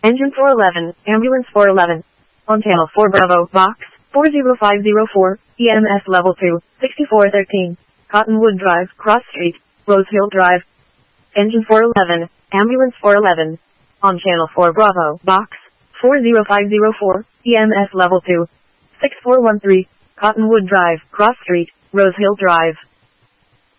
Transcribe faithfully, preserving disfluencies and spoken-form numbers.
Engine four eleven, Ambulance four eleven. On channel four Bravo, box, four zero five zero four, E M S level two, sixty-four thirteen. Cottonwood Drive, Cross Street, Rose Hill Drive. Engine four eleven, Ambulance four eleven. On channel four Bravo, box, four zero five zero four, E M S level two, six four one three. Cottonwood Drive, Cross Street, Rose Hill Drive.